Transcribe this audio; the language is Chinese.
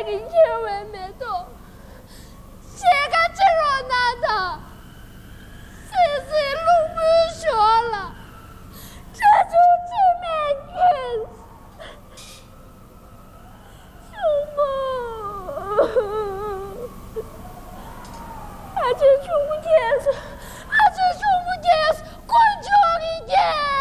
你千万别动，谁敢进入那的，谁路不说了，这就这面晕。阿这出天是，阿这出天是，滚出一点。